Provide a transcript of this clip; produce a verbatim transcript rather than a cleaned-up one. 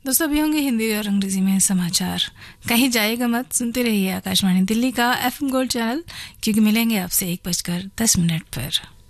दोस्तों अभी होंगे हिंदी और अंग्रेजी में समाचार। कहीं जाइएगा मत, सुनते रहिए आकाशवाणी दिल्ली का एफएम गोल्ड चैनल, क्योंकि मिलेंगे आपसे एक बजकर दस मिनट पर।